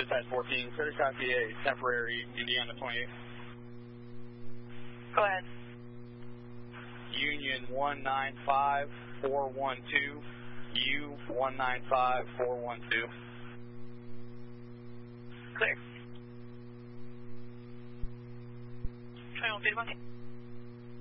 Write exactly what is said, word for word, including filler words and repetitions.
Dispatch fourteen, clear to copy a temporary Indiana twenty-eight. Go ahead. Union one nine five four one two, U one nine five four one two. Clear. twenty-one feet, monkey.